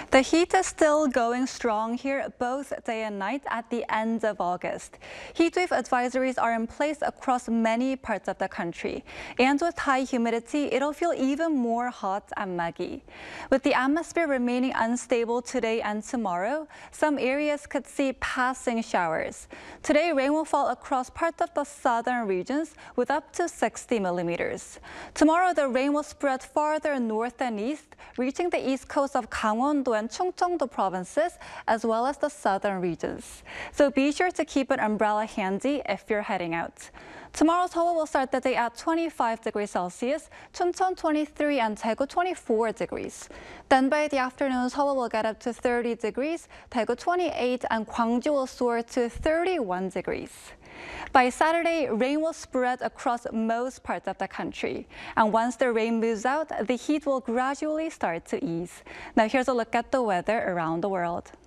The heat is still going strong here both day and night at the end of August. Heatwave advisories are in place across many parts of the country. And with high humidity, it'll feel even more hot and muggy. With the atmosphere remaining unstable today and tomorrow, some areas could see passing showers. Today, rain will fall across parts of the southern regions with up to 60 millimeters. Tomorrow, the rain will spread farther north and east, reaching the east coast of Gangwon-do and Chungcheong-do provinces, as well as the southern regions. So be sure to keep an umbrella handy if you're heading out. Tomorrow, Seoul will start the day at 25 degrees Celsius, Chuncheon 23 and Daegu 24 degrees. Then by the afternoon, Seoul will get up to 30 degrees, Daegu 28 and Gwangju will soar to 31 degrees. By Saturday, rain will spread across most parts of the country. And once the rain moves out, the heat will gradually start to ease. Now here's a look at the weather around the world.